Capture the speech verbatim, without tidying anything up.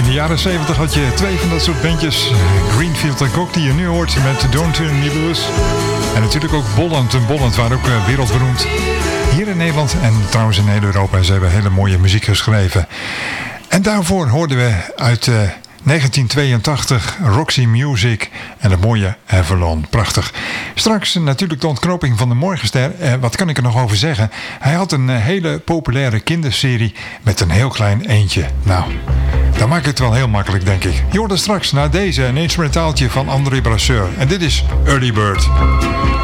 In de jaren zeventig had je twee van dat soort bandjes. Greenfield en Cock, die je nu hoort met Don't Turn Me Loose. En natuurlijk ook Bolland en Bolland waren ook wereldberoemd. Hier in Nederland en trouwens in heel Europa. Ze hebben hele mooie muziek geschreven. En daarvoor hoorden we uit uh, negentien tweeëntachtig Roxy Music en het mooie Avalon. Prachtig. Straks natuurlijk de ontknoping van de Morgenster. Eh, wat kan ik er nog over zeggen? Hij had een uh, hele populaire kinderserie met een heel klein eendje. Nou, dan maak ik het wel heel makkelijk, denk ik. Je hoort er straks na deze een instrumentaaltje van André Brasseur. En dit is Early Bird.